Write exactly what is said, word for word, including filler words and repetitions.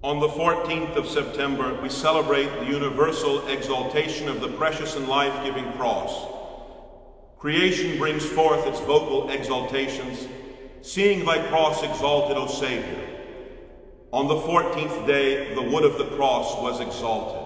On the fourteenth of September, we celebrate the universal exaltation of the precious and life-giving cross. Creation brings forth its vocal exaltations, seeing thy cross exalted, O Savior. On the fourteenth day, the wood of the cross was exalted.